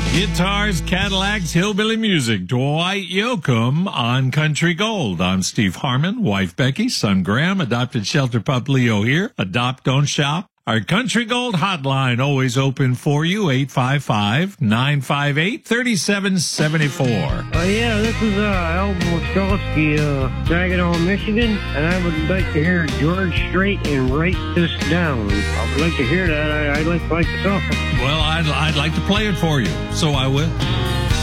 Guitars, Cadillacs, hillbilly music. Dwight Yoakam on Country Gold. I'm Steve Harmon, wife Becky, son Graham, adopted shelter pup Leo here. Adopt, don't shop. Our Country Gold hotline always open for you, 855-958-3774. Yeah, this is Alvin Wiskowski, Saginaw, Michigan, and I would like to hear George Strait and Write This Down. I would like to hear that. I'd like the song. Well, I'd like to play it for you, so I will.